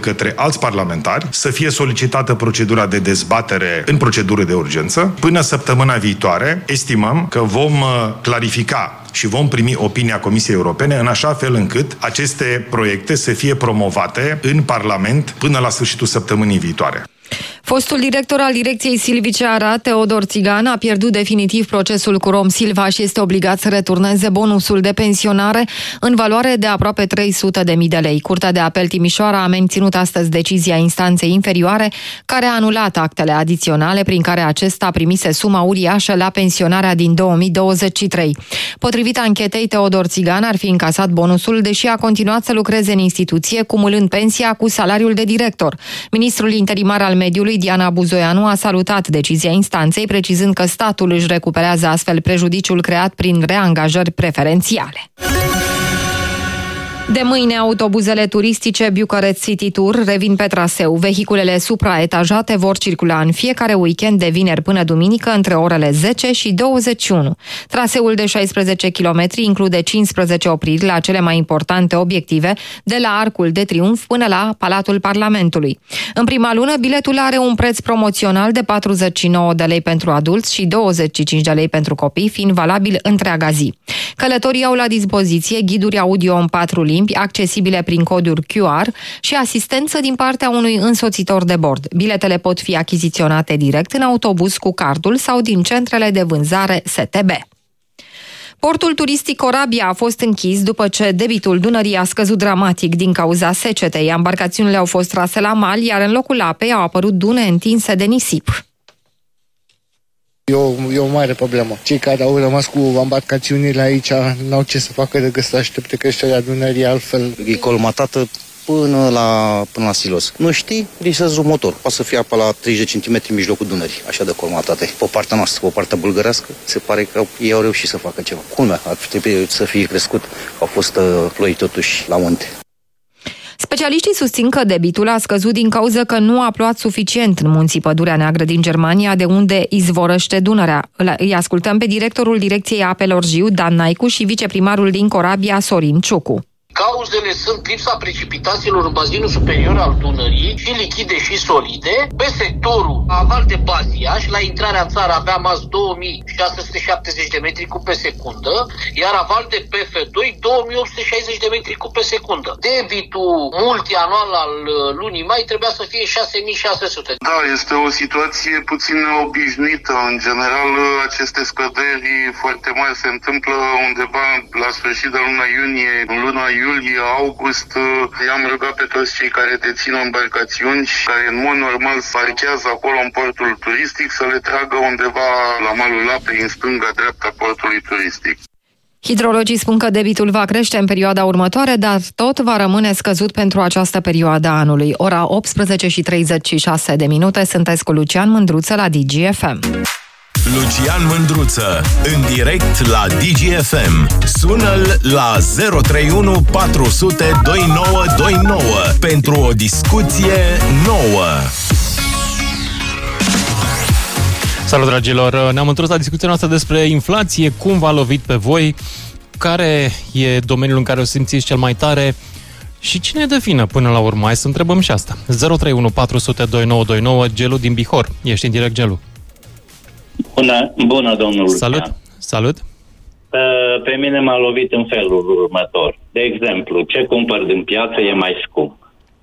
către alți parlamentari, să fie solicitată procedura de dezbatere în procedură de urgență. Până săptămâna viitoare, estimăm că vom clarifica și vom primi opinia Comisiei Europene în așa fel încât aceste proiecte să fie promovate în Parlament până la sfârșitul săptămânii viitoare. Fostul director al direcției silvice Arad, Teodor Țigan, a pierdut definitiv procesul cu Rom Silva și este obligat să returneze bonusul de pensionare în valoare de aproape 300.000 de lei. Curtea de apel Timișoara a menținut astăzi decizia instanței inferioare, care a anulat actele adiționale prin care acesta primise suma uriașă la pensionarea din 2023. Potrivit anchetei, Teodor Țigan ar fi încasat bonusul, deși a continuat să lucreze în instituție, cumulând pensia cu salariul de director. Ministrul interimar al Mediului, Diana Buzoianu, a salutat decizia instanței, precizând că statul își recuperează astfel prejudiciul creat prin reangajări preferențiale. De mâine, autobuzele turistice Bucharest City Tour revin pe traseu. Vehiculele supraetajate vor circula în fiecare weekend de vineri până duminică între orele 10 și 21. Traseul de 16 km include 15 opriri la cele mai importante obiective, de la Arcul de Triunf până la Palatul Parlamentului. În prima lună, biletul are un preț promoțional de 49 de lei pentru adulți și 25 de lei pentru copii, fiind valabil întreaga zi. Călătorii au la dispoziție ghiduri audio în 4 limbi, accesibile prin coduri QR și asistență din partea unui însoțitor de bord. Biletele pot fi achiziționate direct în autobuz cu cardul sau din centrele de vânzare STB. Portul turistic Corabia a fost închis după ce debitul Dunării a scăzut dramatic din cauza secetei. Embarcațiunile au fost trase la mal, iar în locul apei au apărut dune întinse de nisip. E o mare problemă. Cei care au rămas cu embarcațiunile aici n-au ce să facă decât să aștepte creșterea Dunării, altfel... E colmatată până la silos. Nu știi, risezi un motor. Poate să fie apa la 30 cm în mijlocul Dunării, așa de colmatate. Pe partea noastră, pe partea bulgărească, se pare că ei au reușit să facă ceva. Culmea, ar trebui să fie crescut. Au fost ploi totuși la munte. Specialiștii susțin că debitul a scăzut din cauza că nu a plouat suficient în munții Pădurea Neagră din Germania, de unde izvorăște Dunărea. Îi ascultăm pe directorul Direcției Apelor Jiu, Dan Naicu, și viceprimarul din Corabia, Sorin Ciucu. Cauzele sunt lipsa precipitațiilor în bazinul superior al Dunării, și lichide și solide. Pe sectorul aval de Baziaș, la intrarea în țară aveam azi 2670 de metri cub pe secundă, iar aval de PF2 2860 de metri cub pe secundă. Debitul multianual al lunii mai trebuia să fie 6600. Da, este o situație puțin obișnuită. În general, aceste scăderi foarte mari se întâmplă undeva la sfârșit de luna iunie, în luna iulie, august. I-am rugat pe toți cei care dețin embarcațiuni și care în mod normal parchează acolo în portul turistic să le tragă undeva la malul apei, în stânga-dreapta portului turistic. Hidrologii spun că debitul va crește în perioada următoare, dar tot va rămâne scăzut pentru această perioadă a anului. Ora 18:36. Sunteți cu Lucian Mândruță la DGFM. Lucian Mândruță, în direct la DGFM. Sună-l la 031 400 2929 pentru o discuție nouă. Salut, dragilor! Ne-am întors la discuția noastră despre inflație, cum v-a lovit pe voi, care e domeniul în care o simțiți cel mai tare și cine e de vină până la urmă. Hai să întrebăm și asta. 031 400 2929, Gelu din Bihor. Ești în direct, Gelu. Bună, domnul Salut! Lucian. Salut! Pe mine m-a lovit în felul următor. De exemplu, ce cumpăr din piață e mai scump.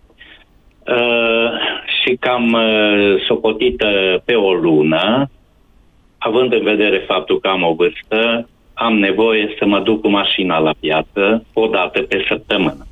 Și cam socotită pe o lună, având în vedere faptul că am o vârstă, am nevoie să mă duc cu mașina la piață o dată pe săptămână.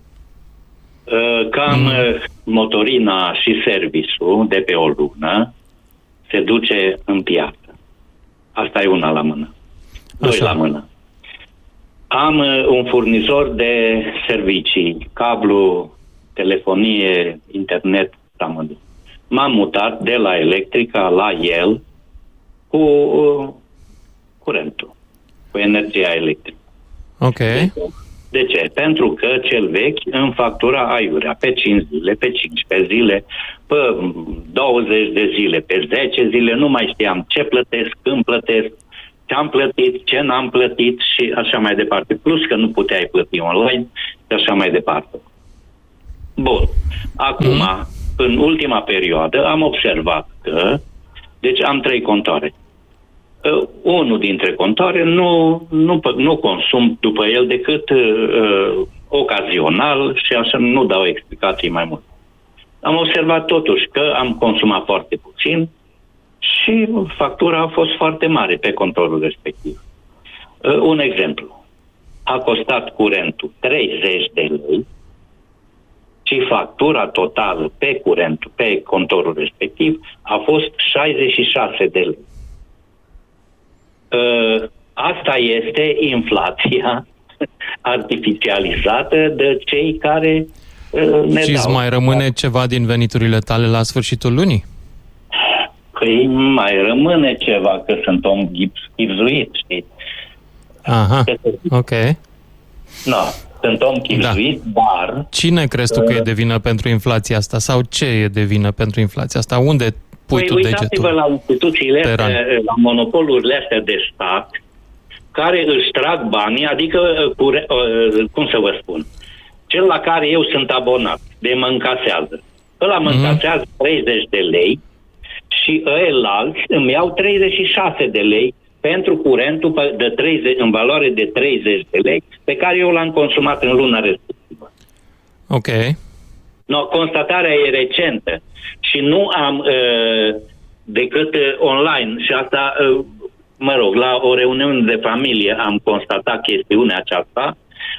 Cam motorina și serviciul de pe o lună se duce în piață. Asta e una la mână. Doi la mână. Am un furnizor de servicii, cablu, telefonie, internet, m-am mutat de la Electrica la el cu curentul, cu energia electrică. Ok. De ce? Pentru că cel vechi îmi factura aiurea pe 5 zile, pe 15 zile, pe 20 de zile, pe 10 zile, nu mai știam ce plătesc, când plătesc, ce am plătit, ce n-am plătit și așa mai departe. Plus că nu puteai plăti online și așa mai departe. Bun. Acum, în ultima perioadă, am observat că, deci am 3 contoare. Unul dintre contoare nu consum după el decât ocazional și așa nu dau explicații mai mult. Am observat totuși că am consumat foarte puțin și factura a fost foarte mare pe contorul respectiv. Un exemplu. A costat curentul 30 de lei și factura totală pe contorul respectiv a fost 66 de lei. Asta este inflația artificializată de cei care ne și îți mai rămâne ceva din veniturile tale la sfârșitul lunii? Păi mai rămâne ceva, că sunt om chipzuit, știi? Aha, ok. No, sunt om chipzuit, dar... Cine crezi tu că e de vină pentru inflația asta? Sau ce e de vină pentru inflația asta? Unde pui tu degetul? Uitați-vă la instituțiile astea, la monopolurile astea de stat, care își trag banii, adică, cum să vă spun, cel la care eu sunt abonat, de mă încasează. Ăla mă încasează 30 de lei și ăilalți îmi iau 36 de lei pentru curentul de 30, în valoare de 30 de lei pe care eu l-am consumat în luna respectivă. Ok. No, constatarea e recentă și nu am decât online și asta, mă rog, la o reuniune de familie am constatat chestiunea aceasta.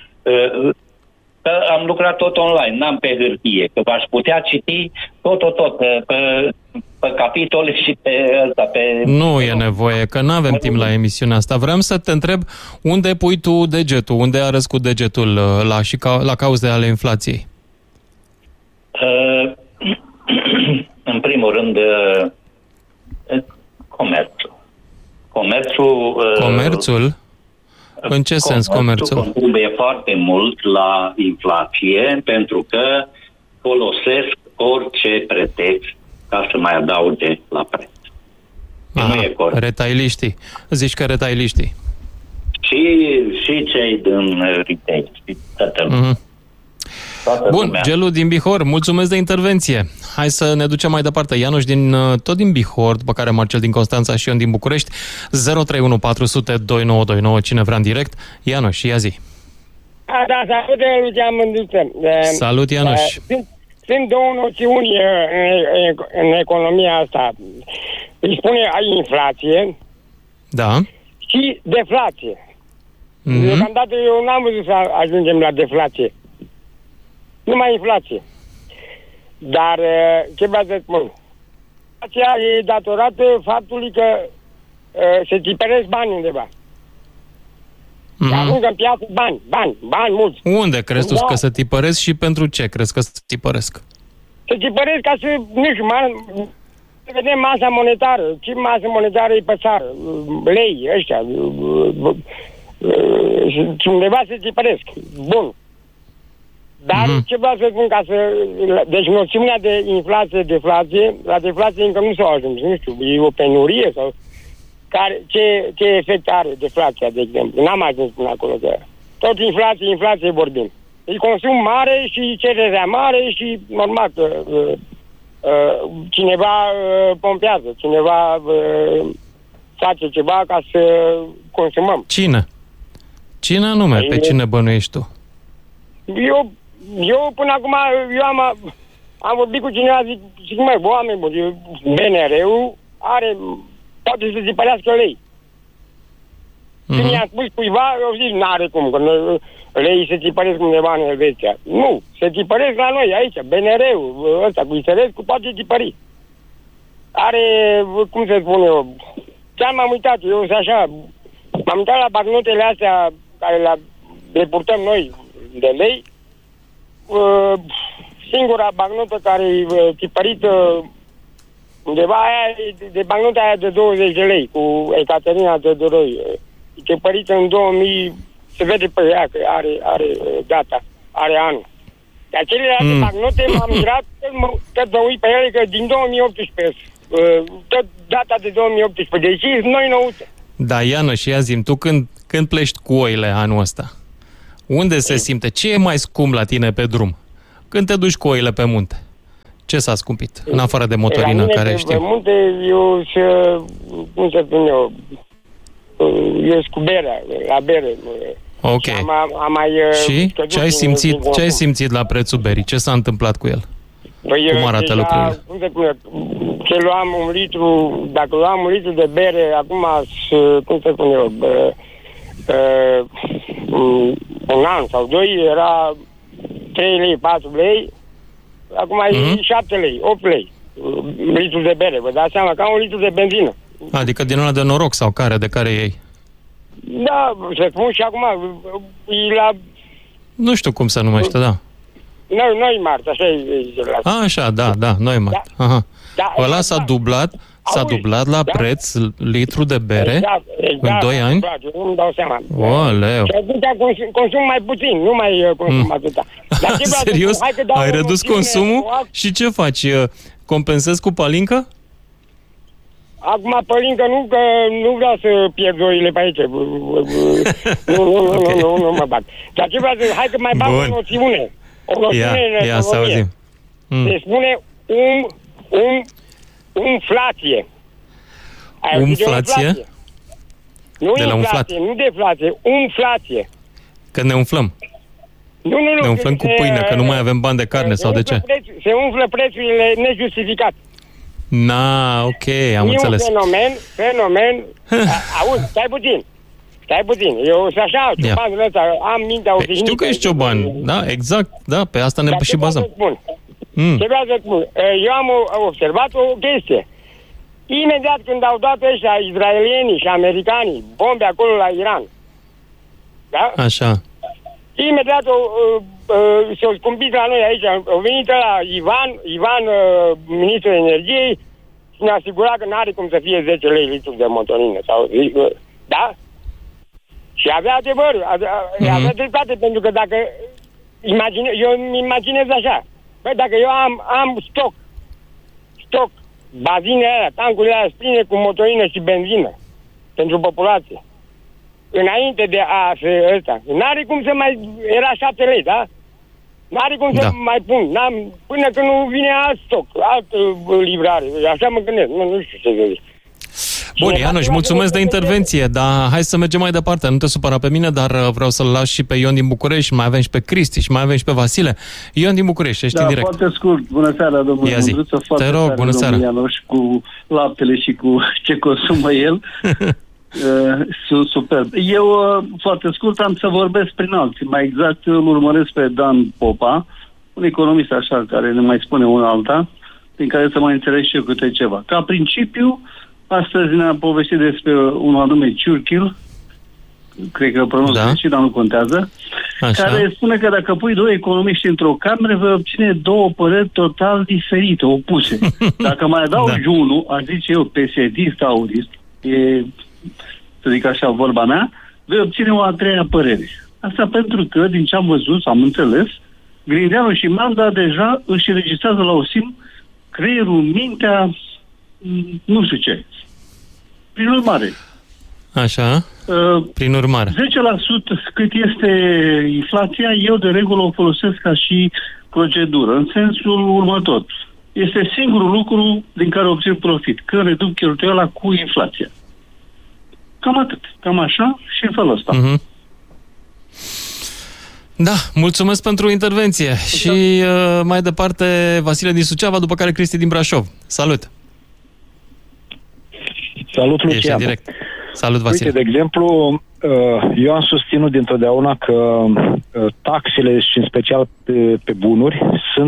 Am lucrat tot online, n-am pe hârtie, că v-aș putea citi tot, pe capitole și pe ăsta, pe... Nu e nevoie, că nu avem timp la emisiunea asta. Vreau să te întreb unde pui tu degetul, unde arăți cu degetul la cauze ale inflației? În primul rând, comerțul. Comerțul? În ce sens comerțul? Contribuie foarte mult la inflație pentru că folosesc orice pretext ca să mai adauge la preț. Aha, nu e corect. Retailiștii. Zici că retailiștii. Și cei din retail. Bun, Gelu din Bihor, mulțumesc de intervenție. Hai să ne ducem mai departe. Ianuș tot din Bihor, după care Marcel din Constanța și Ion din București. 031 400 2929, cine vrea în direct. Ianuș, ia zi. Da, salut, Lucian Mândruță. Salut, Ianuș. Sunt două noțiuni în economia asta. Îi spune inflație, da, și deflație. Deocamdată eu n-am văzut să ajungem la deflație. Numai inflație. Dar ce vreau să spun? Inflația e datorată faptului că se tipăresc bani undeva. Se ajungă în piață bani mulți. Unde crezi tu că se tipăresc și pentru ce crezi că se tipăresc? Se tipăresc ca să, nu știu, să vedem masa monetară. Ce masă monetară e pe țară? Lei, ăștia. Și undeva se tipăresc. Bun. Dar ce vreau să spun, deci noțiunea de inflație, deflație, la deflație încă nu s-au ajuns, nu știu, e o penurie sau... Ce efect are deflația, de exemplu? N-am ajuns până acolo, că tot inflație vorbim. E consum mare și cererea mare și normal că cineva pompează, cineva face ceva ca să consumăm. Cine? Cine anume? Pe cine bănuiești tu? Eu până acum, am vorbit cu cineva, zic măi, oameni buni, BNR-ul poate să tipărească lei. Când i-am spus cuiva, eu zic, n-are cum, că lei se tipăresc undeva în Elveția. Nu, se tipăresc la noi, aici, BNR-ul, ăsta, cu Isărescu, poate tipări. Are, cum să spun eu, chiar m-am uitat, eu sunt așa, m-am uitat la bancnotele astea care le purtăm noi de lei. Singura bancnotă care e tipărită undeva aia, de bancnota aia de 20 de lei, cu Ecaterina Teodoroi, tipărită în 2000, se vede pe ea că are data, are anul. De acelelalte bancnote m-am mirat, tot mă uit pe ele, că din 2018, tot data de 2018, deci e noi nouță. Da, Iană, și ia zi-mi, tu când pleci cu oile anul ăsta, unde se simte? Ce e mai scump la tine pe drum? Când te duci cu oile pe munte, ce s-a scumpit? În afară de motorina care știu. Pe munte, cum să spun eu, eu cu berea, la bere. Ok. Am mai, și ce ai simțit la prețul berii? Ce s-a întâmplat cu el? Cum arată lucrurile? Cum se spune, ce luam un litru, dacă luam un litru de bere, acum, cum se spune eu, un an sau 2, era 3 lei, 4 lei, acum e 7 lei, 8 lei, litru de bere, vă dați seama, ca un litru de benzină. Adică din ăla de noroc sau de care iei? Da, să spun și acum, e la... Nu știu cum se numește, da. Noi Mart, așa e. Așa, da, Noi Mart. Da. Aha. Da, ăla s-a dublat la preț litru de bere în 2 ani? Exact, eu nu-mi dau seama. Oleu. Și atâta consum mai puțin, nu mai consum atâta. Serios? Ai redus consumul? Și ce faci? Compensezi cu palincă? Acum palincă nu, că nu vreau să pierd oile pe aici. Nu mă bag. Dar ce vreau să... Hai că mai bag o noțiune. O noțiune în economie. Se spune umflație. Umflație? Nu inflație, nu deflație, umflație. Că ne umflăm. Nu. Ne umflăm cu pâine, că nu mai avem bani de carne sau de ce? Se umflă prețurile nejustificat. Ok, am înțeles. E un fenomen. Auzi, stai puțin. Eu sunt așa, ciobanul ăsta, am mintea odihnită. Știu că ești cioban, da, exact, da, pe asta ne și bazăm. Ce vreau să spun? Eu am observat o chestie. Imediat când au dat ăștia israelienii și americanii bombe acolo la Iran, da? Așa. Imediat s-au scumpit la noi aici. Au venit la Ivan, ministrul energiei, și ne-a asigurat că n-are cum să fie 10 lei litru de motorină. Da? Și avea adevăr, avea dreptate, pentru că dacă eu îmi imaginez așa, dacă eu am stoc, bazinele alea, tancurile alea pline cu motorină și benzină pentru populație, înainte de ăsta, n-are cum să mai... Era 7 lei, da? N-are cum să mai pun. Până când nu vine alt stoc, altă livrare. Așa mă gândesc. Nu știu ce să zic. Bun, Ianuș, mulțumesc de intervenție, dar hai să mergem mai departe. Nu te supăra pe mine, dar vreau să-l las și pe Ion din București, mai avem și pe Cristi și mai avem și pe Vasile. Ion din București, ești în direct. Foarte scurt. Bună seara, domnul Mândruță. Te rog, bună seara. Ianuș, cu laptele și cu ce consumă el. Superb. Eu, foarte scurt, am să vorbesc prin alții. Mai exact, îl urmăresc pe Dan Popa, un economist așa, care ne mai spune una alta, prin care să mai înțeleg și eu câte ceva. Ca principiu, astăzi ne-a povestit despre un anume Churchill, cred că pronunț greșit, dar nu contează, care spune că dacă pui 2 economiști într-o cameră, vei obține 2 păreri total diferite, opuse. Dacă mai adaugi unul, aș zice eu, PSD, aurist, să zic așa, vorba mea, vei obține o a 3-a părere. Asta pentru că, din ce am văzut, am înțeles, Grindeanu și Manda deja își înregistrează la OSIM creierul, mintea, nu știu ce. Prin urmare. Așa. Prin urmare. 10% cât este inflația, eu de regulă o folosesc ca și procedură, în sensul următor. Este singurul lucru din care obțin profit, că reduc cheltuiala cu inflația. Cam atât. Cam așa și în felul ăsta. Da, mulțumesc pentru intervenție. Și mai departe Vasile din Suceava, după care Cristi din Brașov. Salut! Salut, Lucian! Ești în direct. Salut, Vasile! Uite, de exemplu, eu am susținut dintotdeauna că taxele și în special pe bunuri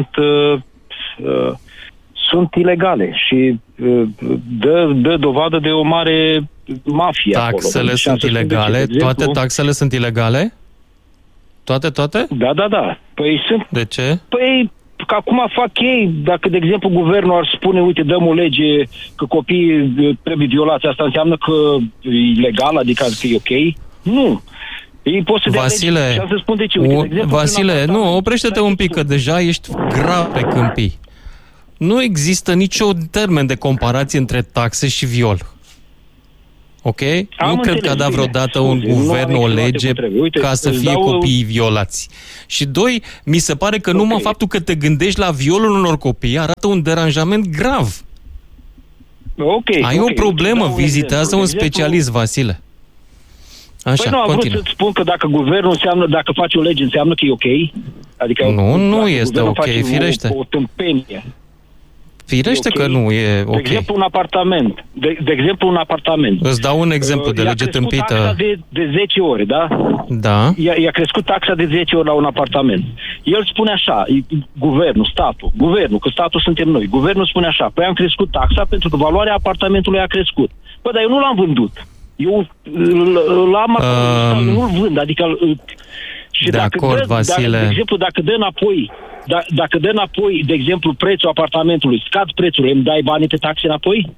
sunt ilegale și dă dovadă de o mare mafie acolo. Taxele sunt ilegale? Toate taxele sunt ilegale? Toate? Da. Păi sunt... De ce? Păi, că acum fac ei, dacă, de exemplu, guvernul ar spune, uite, dăm o lege că copiii trebuie violați, asta înseamnă că e legal, adică că e ok? Nu. Ei pot să Vasile, dea lege, să spun de ce. Uite, de exemplu, Vasile, nu, oprește-te un pic, că deja ești grav pe câmpii. Nu există niciun termen de comparație între taxe și viol. Ok? Nu cred că a dat vreodată un guvern o lege ca să fie copiii violați. Și doi, mi se pare că numai faptul că te gândești la violul unor copii arată un deranjament grav. Ai o problemă, vizitează un specialist, Vasile. Așa, păi nu, am vrut să-ți spun că dacă guvernul înseamnă, dacă faci o lege, înseamnă că e ok? Adică nu este ok, firește. O tâmpenie. Firește că nu e ok. De exemplu, un apartament. De exemplu, un apartament. Îți dau un exemplu de lege tâmpită. Taxa de 10 ori, da? Da. I-a crescut taxa de 10 ori la un apartament. El spune așa, guvernul, că statul suntem noi. Guvernul spune așa, păi am crescut taxa pentru că valoarea apartamentului a crescut. Păi, dar eu nu l-am vândut. Eu l-am nu-l vând, adică... Și de acord, Vasile. De exemplu, dacă dă înapoi, de exemplu, prețul apartamentului, scad prețul, îmi dai banii pe taxe înapoi?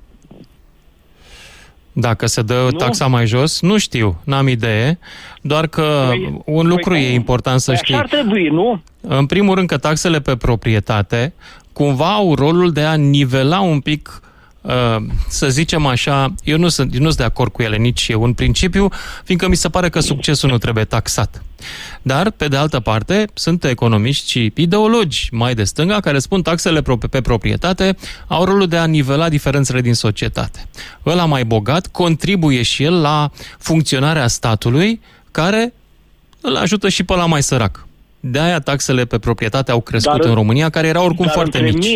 Dacă se dă taxa mai jos, nu știu, n-am idee, doar că un lucru e important să știi. Așa ar trebui, nu? În primul rând că taxele pe proprietate cumva au rolul de a nivela un pic, să zicem așa, eu nu sunt de acord cu ele, nici eu în principiu, fiindcă mi se pare că succesul nu trebuie taxat. Dar, pe de altă parte, sunt economiști și ideologi mai de stânga care spun taxele pe proprietate au rolul de a nivela diferențele din societate. Ăla mai bogat contribuie și el la funcționarea statului care îl ajută și pe ăla mai sărac. De-aia taxele pe proprietate au crescut în România, care erau oricum foarte mici.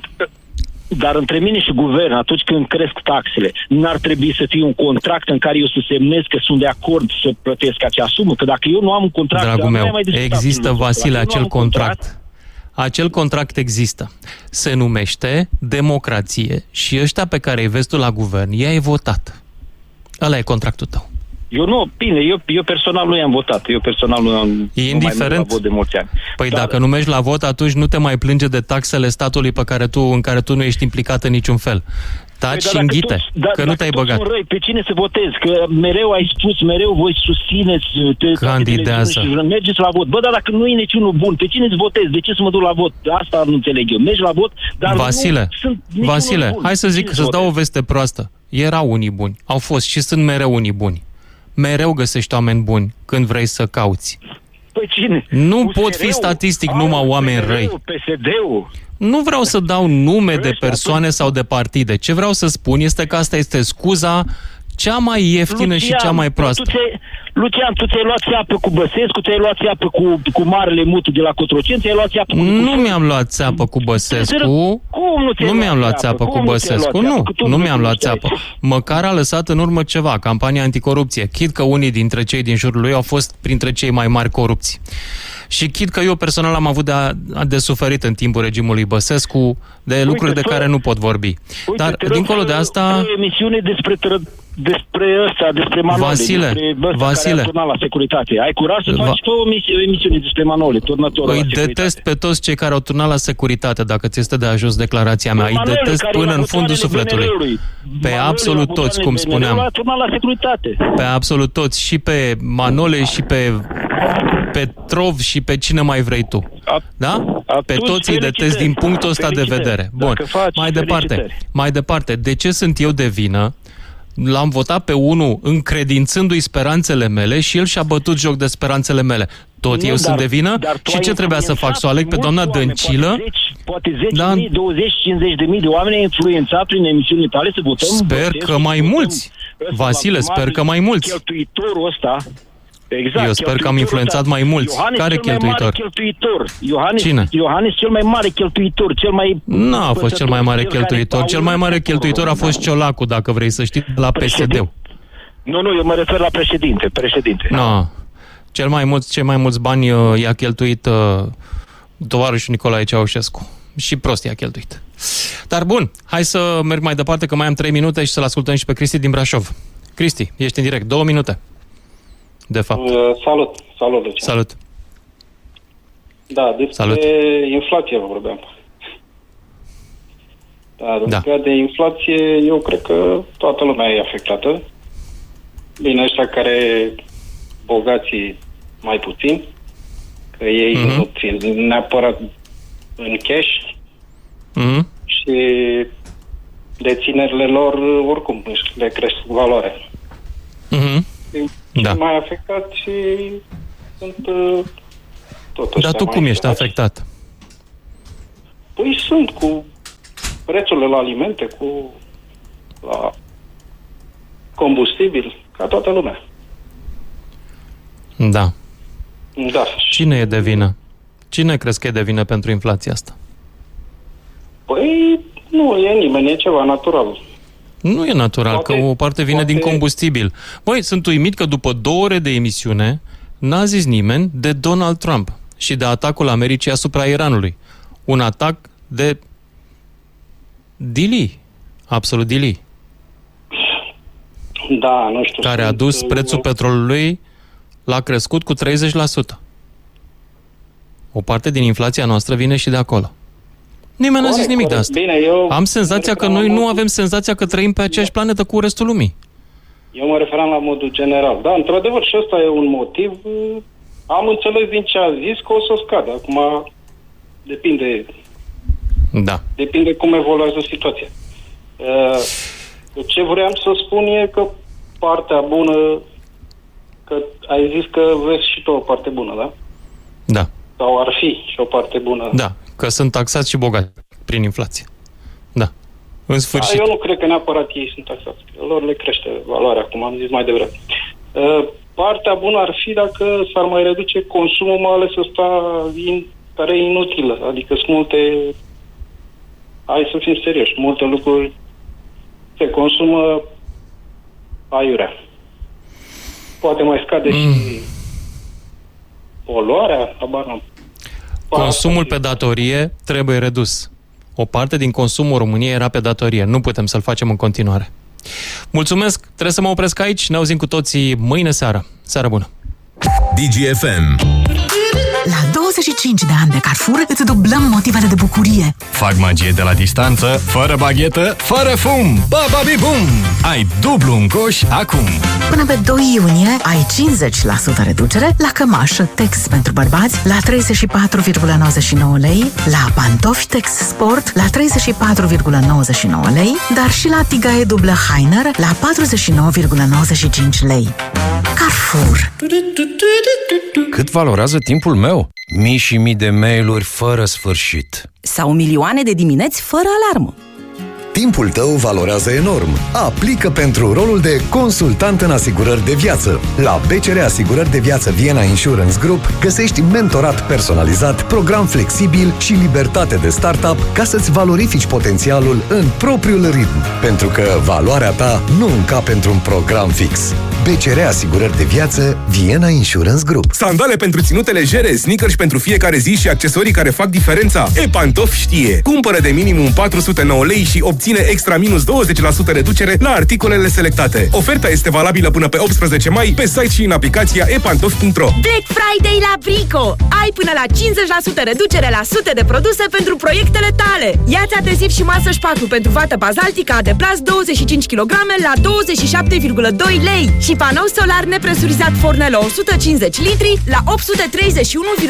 Dar între mine și guvern, atunci când cresc taxele, n-ar trebui să fie un contract în care eu să semnez că sunt de acord să plătesc acea sumă? Că dacă eu nu am un contract... Dragul meu, există, Vasile, acel contract. Acel contract există. Se numește democrație și ăștia pe care îi vezi tu la guvern, i-ai votat. Ăla e contractul tău. Eu nu, bine, eu personal nu i-am votat. Eu personal nu am indiferent. Vot de mulți ani. Păi dacă nu mergi la vot, atunci nu te mai plânge de taxele statului în care tu nu ești implicat în niciun fel. Taci și înghite, că nu te-ai băgat. Răi, pe cine să votezi? Că mereu ai spus, mereu voi susțineți... Candidează. Mergeți la vot. Bă, dar dacă nu e niciunul bun, pe cine îți votezi? De ce să mă duc la vot? Asta nu înțeleg eu. Mergi la vot, dar Vasile, bun. Hai să-ți dau o veste proastă. Erau unii buni. Au fost și sunt mereu unii buni. Mereu găsești oameni buni când vrei să cauți. Păi cine? Nu pot fi statistic numai oameni răi. PSD-ul. Nu vreau să dau nume de persoane sau de partide. Ce vreau să spun este că asta este scuza cea mai ieftină și cea mai proastă. Lucian, tu ți-ai luat țeapă cu Băsescu, ți-ai luat țeapă cu Marele Mutu de la Cotroceni, ți-ai luat țeapă cu... Nu mi-am luat țeapă cu Băsescu. Nu mi-am luat țeapă cu Băsescu. Nu mi-am luat țeapă. Măcar a lăsat în urmă ceva, campania anticorupție. Chit că unii dintre cei din jurul lui au fost printre cei mai mari corupți. Și chit că eu personal am avut de suferit în timpul regimului Băsescu de lucruri de care nu pot vorbi. Dar, dincolo de asta... emisiune despre Manole, Vasile, care a turnat la securitate. Ai curaj să faci o emisiune despre Manole, turnătorul la securitate. Îi detest pe toți cei care au turnat la securitate, dacă ți este de ajuns declarația mea. Îi detest până în fundul sufletului. Pe absolut toți, cum spuneam. Pe absolut toți. Și pe Manole, și pe Petrov, și pe cine mai vrei tu. Da? Pe toți îi detest din punctul ăsta de vedere. Bun. Mai departe. De ce sunt eu de vină? L-am votat pe unul încredințându-i speranțele mele și el și-a bătut joc de speranțele mele. Eu sunt de vină? Și ce trebuia să fac? Să o aleg pe doamna Dăncilă? Poate 10.000, 20, 50.000 de oameni ai influențat prin emisiunile tale să votăm. Sper că mai mulți. Vasile, sper că mai mulți. Cheltuitorul ăsta. Exact, eu sper că am influențat mai mulți. Care cheltuitor? Cine? Iohannis cel mai mare cheltuitor, Nu a fost cel mai mare cheltuitor. Cel mai mare cheltuitor a fost Ciolacu, dacă vrei să știi, la PSD. Nu, eu mă refer la președinte. Nu. Cei mai mulți bani i-a cheltuit tovarășul Nicolae Ceaușescu. Și prost i-a cheltuit. Dar bun, hai să merg mai departe, că mai am 3 minute și să-l ascultăm și pe Cristi din Brașov. Cristi, ești în direct, 2 minute. De fapt. Salut, Lucian. Salut. Da, despre inflație vorbeam. Da. De inflație, eu cred că toată lumea e afectată. Bine, ăștia care bogații mai puțin, că ei nu țin neapărat în cash și deținerile lor oricum le cresc valoarea. cei mai afectați sunt tot ăștia. Dar tu cum ești afectat? Păi sunt cu prețurile la alimente, la combustibil, ca toată lumea. Da. Da. Cine e de vină? Cine crezi că e de vină pentru inflația asta? Păi nu e nimeni, e ceva natural. Nu e natural, că o parte vine din combustibil. Băi, sunt uimit că după 2 ore de emisiune n-a zis nimeni de Donald Trump și de atacul Americii asupra Iranului. Un atac de dilii, absolut dilii. Da, nu știu. Care a dus prețul petrolului l-a crescut cu 30%. O parte din inflația noastră vine și de acolo. Nimeni n-a zis nimic de asta. Bine, am senzația că noi nu avem senzația că trăim pe aceeași planetă cu restul lumii. Eu mă referam la modul general. Da, într-adevăr, și ăsta e un motiv. Am înțeles din ce a zis că o să scadă. Acum depinde. Da. Depinde cum evoluează situația. Ce vreau să spun e că partea bună, că ai zis că vezi și tu o parte bună, da? Da. Sau ar fi și o parte bună. Da, că sunt taxați și bogați prin inflație. Da. În sfârșit. Eu nu cred că neapărat ei sunt taxați. Lor le crește valoarea, cum am zis mai devreme. Partea bună ar fi dacă s-ar mai reduce consumul, mai ales ăsta care e inutilă. Adică sunt multe... Hai să fim serioși. Multe lucruri se consumă aiurea. Poate mai scade și poluarea, habar n-am. Consumul pe datorie trebuie redus. O parte din consumul României era pe datorie. Nu putem să-l facem în continuare. Mulțumesc, trebuie să mă opresc aici. Ne auzim cu toții mâine seară. Seară bună! DGFM. La 25 de ani de Carrefour îți dublăm motivele de bucurie. Fac magie de la distanță, fără baghetă, fără fum. Ba-ba-bi-bum! Ai dublu în coș acum. Până pe 2 iunie ai 50% reducere la cămașă Tex pentru bărbați la 34,99 lei, la pantofi Tex Sport la 34,99 lei, dar și la tigaie dublă Hainer la 49,95 lei. Carrefour. Cât valorează timpul meu? Mii și mii de mail-uri fără sfârșit. Sau milioane de dimineți fără alarmă. Timpul tău valorează enorm. Aplică pentru rolul de consultant în asigurări de viață. La BCR Asigurări de Viață Vienna Insurance Group găsești mentorat personalizat, program flexibil și libertate de startup ca să-ți valorifici potențialul în propriul ritm. Pentru că valoarea ta nu încape într-un program fix. BCR Asigurări de Viață Vienna Insurance Group. Sandale pentru ținute legere, sneakers pentru fiecare zi și accesorii care fac diferența. E-Pantof știe. Cumpără de minimum 409 lei și obține extra minus 20% reducere la articolele selectate. Oferta este valabilă până pe 18 mai pe site și în aplicația epantof.ro. Black Friday la Brico! Ai până la 50% reducere la sute de produse pentru proiectele tale. Ia-ți adeziv și masă șpacru pentru vată bazaltică Adeplas 25 kg la 27,2 lei și panou solar nepresurizat Fornello 150 litri la 831,75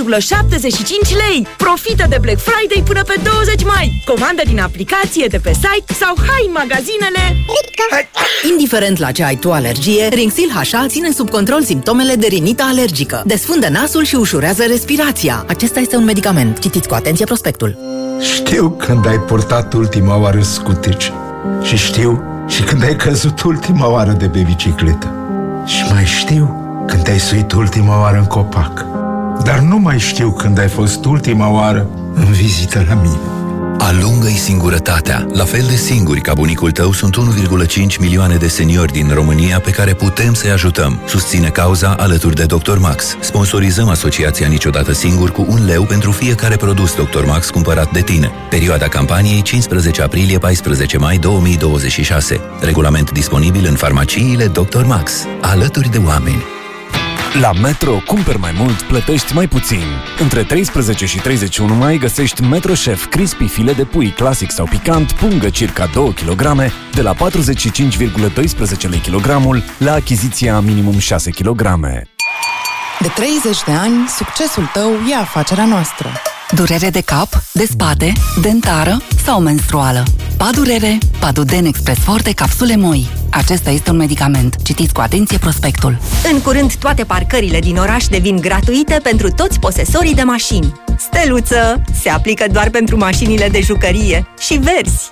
lei. Profită de Black Friday până pe 20 mai. Comandă din aplicație, de pe site sau hai în magazinele. Indiferent la ce ai tu alergie, Rinxil HA ține sub control simptomele de rinită alergică. Desfundă nasul și ușurează respirația. Acesta este un medicament. Citiți cu atenție prospectul. Știu când ai purtat ultima oară scuteci și știu și când ai căzut ultima oară de pe bicicletă. Și mai știu când te-ai suit ultima oară în copac. Dar nu mai știu când ai fost ultima oară în vizită la mine. Alungă-i singurătatea. La fel de singuri ca bunicul tău sunt 1,5 milioane de seniori din România pe care putem să-i ajutăm. Susține cauza alături de Dr. Max. Sponsorizăm asociația Niciodată Singur cu 1 leu pentru fiecare produs Dr. Max cumpărat de tine. Perioada campaniei 15 aprilie-14 mai 2026. Regulament disponibil în farmaciile Dr. Max. Alături de oameni. La Metro, cumperi mai mult, plătești mai puțin. Între 13 și 31 mai găsești Metro Chef Crispy file de pui clasic sau picant, pungă circa 2 kg, de la 45,12 lei kilogramul, la achiziția minimum 6 kg. De 30 de ani, succesul tău e afacerea noastră. Durere de cap, de spate, dentară sau menstruală. Padurere, Paduden Express Forte capsule moi. Acesta este un medicament. Citiți cu atenție prospectul. În curând, toate parcările din oraș devin gratuite pentru toți posesorii de mașini. Steluță se aplică doar pentru mașinile de jucărie și verzi.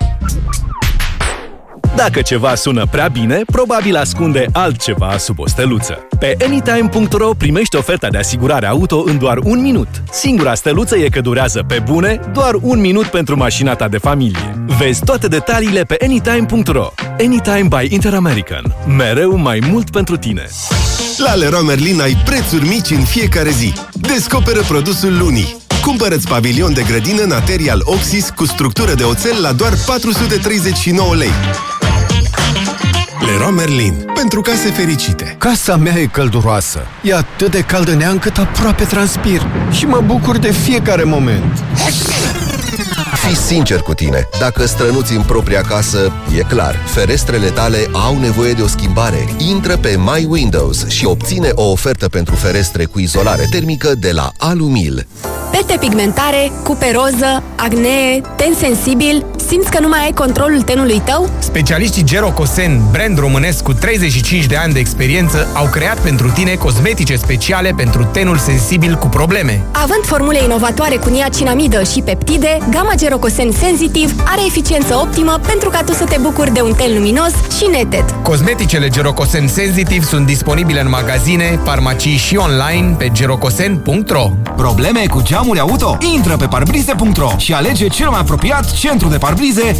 Dacă ceva sună prea bine, probabil ascunde altceva sub o steluță. Pe anytime.ro primești oferta de asigurare auto în doar 1 minut. Singura steluță e că durează pe bune doar 1 minut pentru mașina ta de familie. Vezi toate detaliile pe anytime.ro. Anytime by Interamerican. Mereu mai mult pentru tine. La Leroy Merlin ai prețuri mici în fiecare zi. Descoperă produsul lunii. Cumpără-ți pavilion de grădină Material Oxys cu structură de oțel la doar 439 lei. Leroy Merlin. Pentru case fericite. Casa mea e călduroasă. E atât de cald în ea încât aproape transpir. Și mă bucur de fiecare moment. Fii sincer cu tine. Dacă strănuți în propria casă, e clar, ferestrele tale au nevoie de o schimbare. Intră pe My Windows și obține o ofertă pentru ferestre cu izolare termică de la Alumil. Pete pigmentare, cupe roză, acnee, ten sensibil, simți că nu mai ai controlul tenului tău? Specialiștii Gerocosen, brand românesc cu 35 de ani de experiență, au creat pentru tine cosmetice speciale pentru tenul sensibil cu probleme. Având formule inovatoare cu niacinamidă și peptide, gama Gerocosen Sensitive are eficiență optimă pentru ca tu să te bucuri de un ten luminos și neted. Cosmeticele Gerocosen Sensitive sunt disponibile în magazine, farmacii și online pe gerocosen.ro. Probleme cu geamuri auto? Intră pe parbrize.ro și alege cel mai apropiat centru de parbrize